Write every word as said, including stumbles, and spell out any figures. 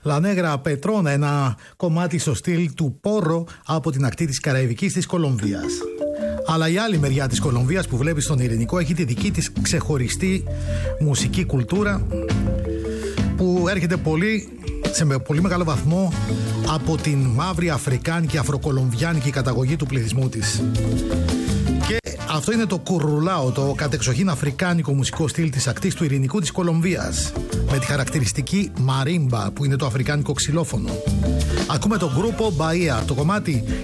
La Negra Petrona, ένα κομμάτι στο στυλ του Πόρο από την ακτή της Καραϊβικής της Κολομβίας. Αλλά η άλλη μεριά της Κολομβίας που βλέπεις στον Ειρηνικό έχει τη δική της ξεχωριστή μουσική κουλτούρα που έρχεται πολύ, σε πολύ μεγάλο βαθμό από την μαύρη αφρικάνικη, αφροκολομβιάνικη καταγωγή του πληθυσμού της. Και αυτό είναι το κουρουλάο, το κατεξοχήν αφρικάνικο μουσικό στυλ της ακτής του Ειρηνικού της Κολομβίας, με τη χαρακτηριστική μαρίμπα που είναι το αφρικάνικο ξυλόφωνο. Ακούμε το Grupo Bahía. Το κομμάτι